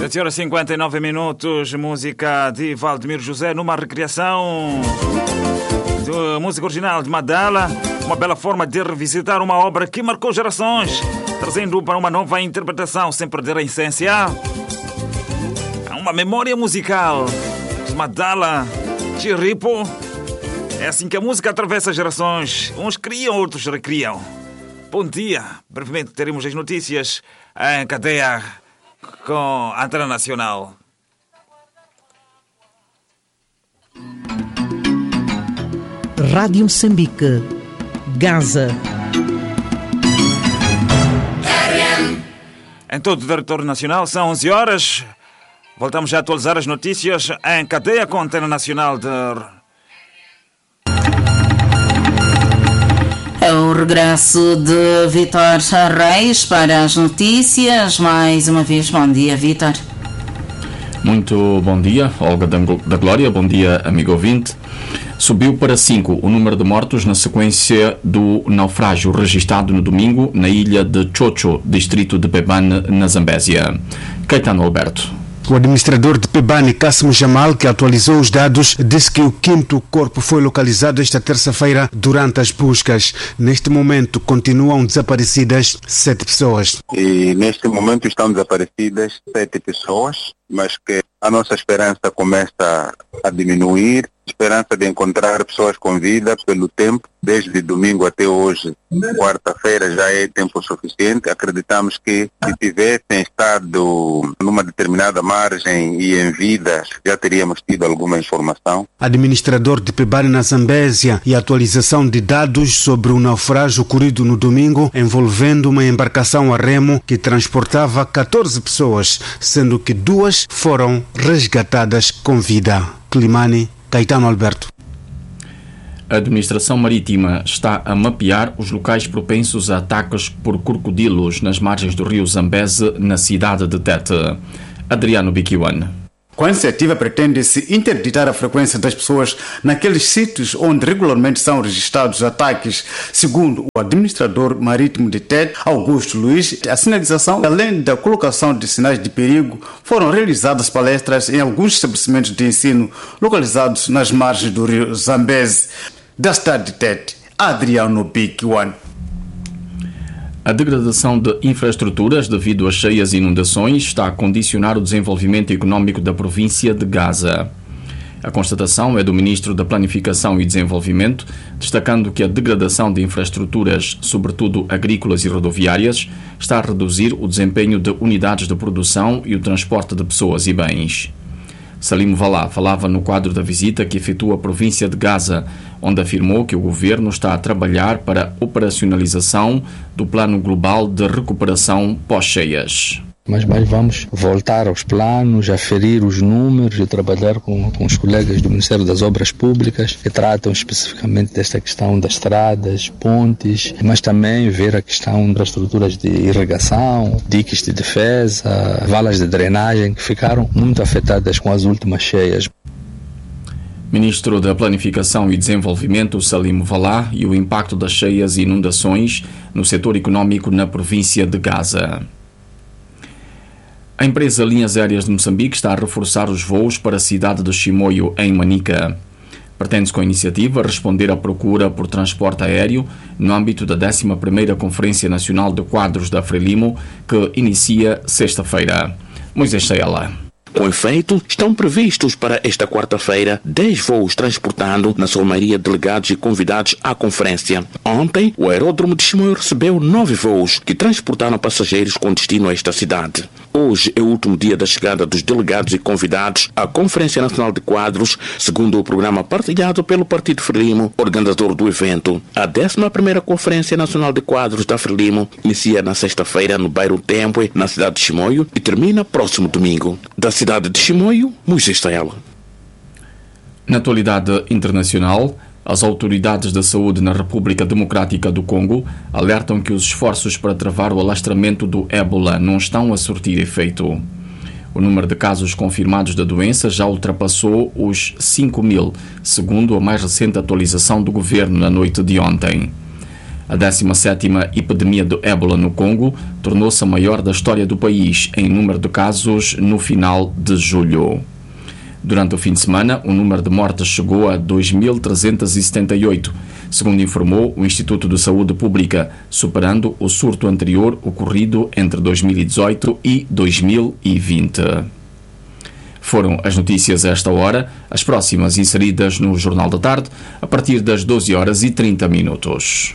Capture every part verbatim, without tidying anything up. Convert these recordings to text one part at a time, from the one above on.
dezoito horas e cinquenta e nove minutos, música de Valdemiro José numa recriação de música original de Madala, uma bela forma de revisitar uma obra que marcou gerações, trazendo para uma nova interpretação sem perder a essência. Uma memória musical de Madala, Chiripo. É assim que a música atravessa gerações, uns criam, outros recriam. Bom dia, brevemente teremos as notícias em cadeia com a Antena Nacional. Rádio Moçambique, Gaza. Em todo o território nacional são onze horas. Voltamos já a atualizar as notícias em cadeia com a Antena Nacional de... É o regresso de Vítor Reis para as notícias. Mais uma vez, bom dia, Vítor. Muito bom dia, Olga da Glória. Bom dia, amigo ouvinte. Subiu para cinco o número de mortos na sequência do naufrágio registrado no domingo na ilha de Chocho, distrito de Pebane, na Zambésia. Caetano Alberto. O administrador de Pebane, Cássimo Jamal, que atualizou os dados, disse que o quinto corpo foi localizado esta terça-feira durante as buscas. Neste momento, continuam desaparecidas sete pessoas. E neste momento estão desaparecidas sete pessoas, mas que a nossa esperança começa a diminuir. Esperança de encontrar pessoas com vida pelo tempo, desde domingo até hoje, quarta-feira, já é tempo suficiente. Acreditamos que se tivessem estado numa determinada margem e em vida, já teríamos tido alguma informação. Administrador de Pebane, na Zambésia, e atualização de dados sobre o naufrágio ocorrido no domingo, envolvendo uma embarcação a remo que transportava catorze pessoas, sendo que duas foram resgatadas com vida. Climane, Caetano Alberto. A administração marítima está a mapear os locais propensos a ataques por crocodilos nas margens do rio Zambeze, na cidade de Tete. Adriano Biquiwan. Com a iniciativa pretende-se interditar a frequência das pessoas naqueles sítios onde regularmente são registrados ataques. Segundo o administrador marítimo de Tete, Augusto Luiz, a sinalização, além da colocação de sinais de perigo, foram realizadas palestras em alguns estabelecimentos de ensino localizados nas margens do rio Zambeze. Da cidade de Tete, Adriano Biquiwan. A degradação de infraestruturas devido às cheias e inundações está a condicionar o desenvolvimento econômico da província de Gaza. A constatação é do Ministro da Planificação e Desenvolvimento, destacando que a degradação de infraestruturas, sobretudo agrícolas e rodoviárias, está a reduzir o desempenho de unidades de produção e o transporte de pessoas e bens. Salim Valá falava no quadro da visita que efetua a província de Gaza, onde afirmou que o governo está a trabalhar para a operacionalização do Plano Global de Recuperação pós-cheias. Mas, mas vamos voltar aos planos, aferir os números e trabalhar com, com os colegas do Ministério das Obras Públicas que tratam especificamente desta questão das estradas, pontes, mas também ver a questão das estruturas de irrigação, diques de defesa, valas de drenagem que ficaram muito afetadas com as últimas cheias. Ministro da Planificação e Desenvolvimento, Salim Valá, e o impacto das cheias e inundações no setor econômico na província de Gaza. A empresa Linhas Aéreas de Moçambique está a reforçar os voos para a cidade de Chimoio, em Manica. Pretende-se com a iniciativa responder à procura por transporte aéreo no âmbito da décima primeira Conferência Nacional de Quadros da Frelimo, que inicia sexta-feira. Moisés Sayala. Com efeito, estão previstos para esta quarta-feira dez voos transportando na sua maioria delegados e convidados à conferência. Ontem, o aeródromo de Chimoio recebeu nove voos que transportaram passageiros com destino a esta cidade. Hoje é o último dia da chegada dos delegados e convidados à Conferência Nacional de Quadros, segundo o programa partilhado pelo Partido Frelimo, organizador do evento. A décima primeira Conferência Nacional de Quadros da Frelimo inicia na sexta-feira no bairro Tempue, na cidade de Chimoio, e termina próximo domingo. Da cidade de Chimoio, Moisés Sayala. Na atualidade internacional, as autoridades da saúde na República Democrática do Congo alertam que os esforços para travar o alastramento do ébola não estão a surtir efeito. O número de casos confirmados da doença já ultrapassou os cinco mil, segundo a mais recente atualização do governo na noite de ontem. A décima sétima epidemia do ébola no Congo tornou-se a maior da história do país em número de casos no final de julho. Durante o fim de semana, o número de mortes chegou a dois mil trezentos e setenta e oito, segundo informou o Instituto de Saúde Pública, superando o surto anterior ocorrido entre dois mil e dezoito e dois mil e vinte. Foram as notícias a esta hora, as próximas inseridas no Jornal da Tarde, a partir das doze horas e trinta minutos.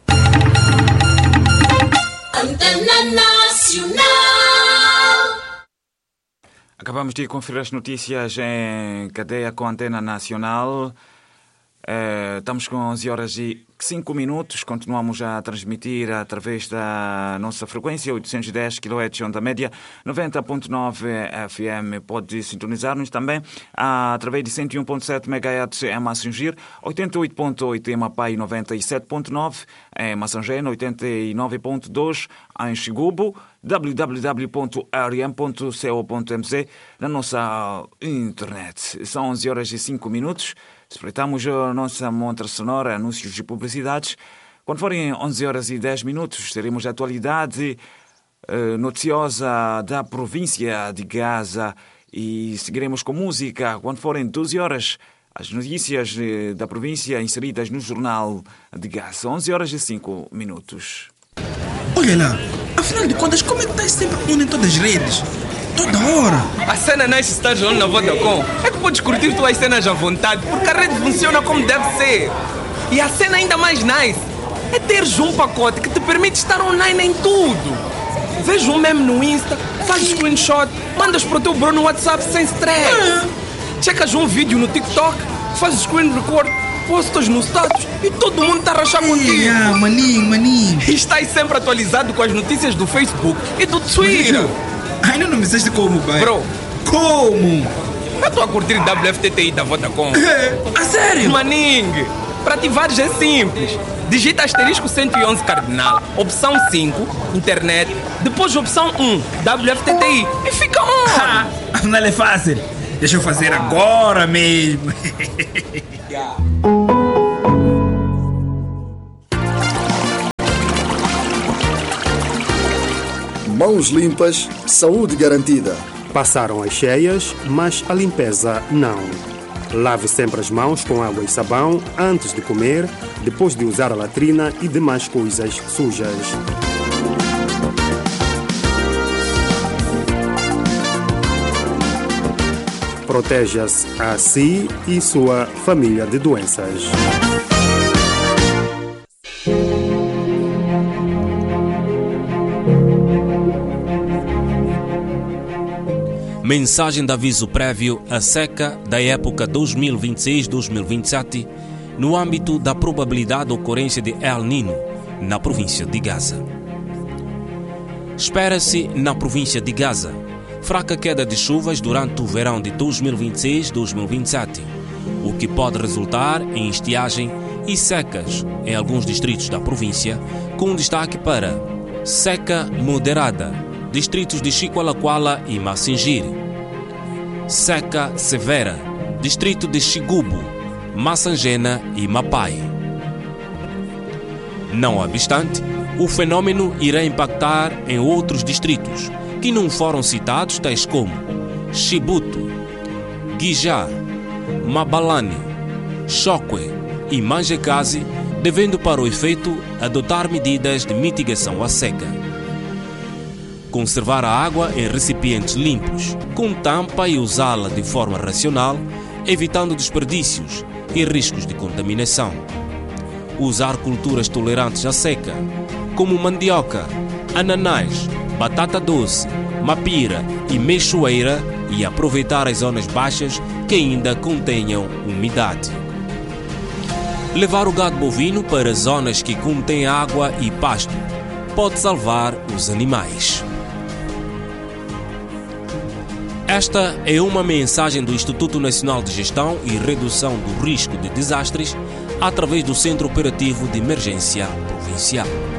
Acabamos de conferir as notícias em cadeia com a Antena Nacional. Uh, estamos com onze horas e cinco minutos. Continuamos a transmitir através da nossa frequência oitocentos e dez quilohertz onda média, noventa ponto nove F M. Pode sintonizar-nos também uh, através de cento e um ponto sete megahertz em Massangir, oitenta e oito ponto oito em Mapai, noventa e sete ponto nove em Massangena, oitenta e nove ponto dois em Xigubo, w w w ponto r m ponto co ponto m z na nossa internet. São onze horas e cinco minutos. Espreitamos a nossa montra sonora, anúncios de publicidades. Quando forem onze horas e dez minutos, teremos a atualidade eh, noticiosa da província de Gaza e seguiremos com música. Quando forem doze horas, as notícias eh, da província inseridas no Jornal de Gaza. onze horas e cinco minutos. Olha lá, afinal de contas, como é que estás sempre on em todas as redes? Toda hora! A cena nice está on na Vodacom. É que podes curtir tuas cenas à vontade, porque a rede funciona como deve ser. E a cena ainda mais nice é teres um pacote que te permite estar online em tudo. Veja um meme no Insta, faz screenshot, mandas para o teu bro no WhatsApp sem stress. Ah. Checas um vídeo no TikTok, fazes screen record, postas no status e todo mundo está a rachar contigo. Ah, maninho, maninho. E estás sempre atualizado com as notícias do Facebook e do Twitter. Ainda não me disseste como, pai. Bro, como? Eu estou a curtir W F T T I da Vodacom. É? A sério? Maning, para ativares é simples. Digita asterisco cento e onze cardinal, opção cinco, internet, depois opção um, W F T T I e fica on. Ah, afinal é fácil. Deixa eu fazer agora mesmo. Mãos limpas, saúde garantida. Passaram as cheias, mas a limpeza não. Lave sempre as mãos com água e sabão antes de comer, depois de usar a latrina e demais coisas sujas. Proteja-se a si e sua família de doenças. Mensagem de aviso prévio à seca da época dois mil e vinte e seis a dois mil e vinte e sete no âmbito da probabilidade de ocorrência de El Niño na província de Gaza. Espera-se na província de Gaza fraca queda de chuvas durante o verão de dois mil e vinte e seis a dois mil e vinte e sete, o que pode resultar em estiagem e secas em alguns distritos da província, com destaque para seca moderada, distritos de Chiqualaquala e Massingir; seca severa, distrito de Xigubo, Massangena e Mapai. Não obstante, o fenômeno irá impactar em outros distritos que não foram citados, tais como Chibuto, Guijá, Mabalane, Chokwe e Manjekazi, devendo para o efeito adotar medidas de mitigação à seca. Conservar a água em recipientes limpos, com tampa e usá-la de forma racional, evitando desperdícios e riscos de contaminação. Usar culturas tolerantes à seca, como mandioca, ananás, batata doce, mapira e meixoeira, e aproveitar as zonas baixas que ainda contenham umidade. Levar o gado bovino para zonas que contêm água e pasto pode salvar os animais. Esta é uma mensagem do Instituto Nacional de Gestão e Redução do Risco de Desastres através do Centro Operativo de Emergência Provincial.